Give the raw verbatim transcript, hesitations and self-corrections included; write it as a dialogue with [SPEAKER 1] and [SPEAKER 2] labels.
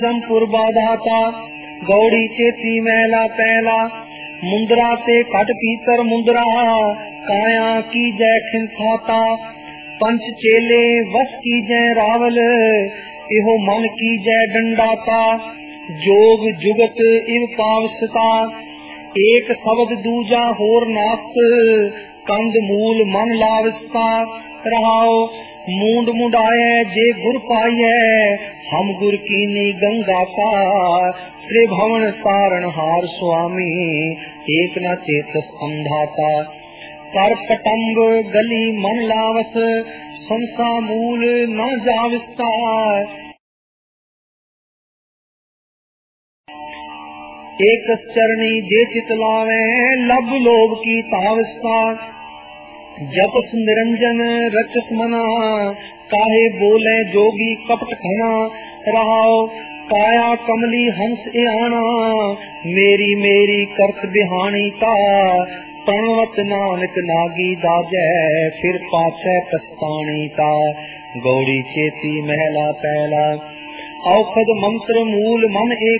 [SPEAKER 1] जमपुर बाधाता गौड़ी चेती मैला पहला मुंदरा ते कट पीतर मुंदरा काया की जय खिंथाता पंच चेले वस की जय रावल इहो मन की जय डंडाता जोग जुगत इव पावसता एक शब्द दूजा होर नास्त कंद मूल मन लावस्ता रहाओ मूंड मुंडाए जे गुर पाइए हम गुर कीनी गंगा पार त्रिभुवन तारण हार स्वामी एक न चेतस अंधाता कर पटम्ब गली मन लावस संसा मूल न जाविस्ता एक चरणी जे चितलावे लब लोभ की तावस्ता जपस निरंजन रचस मना काहे बोले जोगी कपट खना रहाओ काया कमली हंस आना मेरी मेरी करत बिहानी का प्रणवत नानक नागी दाजै फिर पाछे पछतानी का गौड़ी चेती महला पहला औखद मंत्र मूल मन एक